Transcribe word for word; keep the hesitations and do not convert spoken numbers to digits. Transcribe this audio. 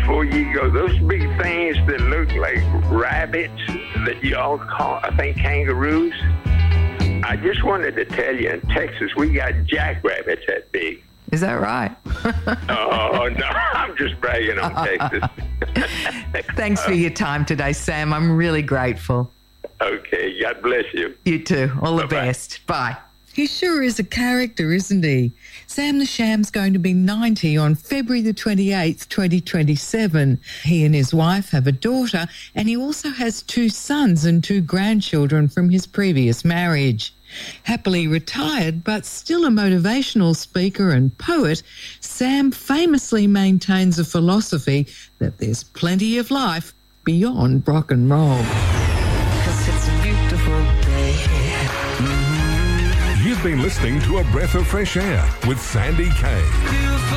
before you go, those big things that look like rabbits that you all call, I think, kangaroos. I just wanted to tell you, in Texas, we got jackrabbits that big. Is that right? Oh, no, I'm just bragging on Texas. Thanks for your time today, Sam. I'm really grateful. Okay, God bless you. You too. All the Bye-bye. best. Bye. He sure is a character, isn't he? Sam the Sham's going to be ninety on February the twenty-eighth, twenty twenty-seven. He and his wife have a daughter, and he also has two sons and two grandchildren from his previous marriage. Happily retired, but still a motivational speaker and poet, Sam famously maintains a philosophy that there's plenty of life beyond rock and roll. 'Cause it's a beautiful day. You've been listening to A Breath of Fresh Air with Sandy Kay.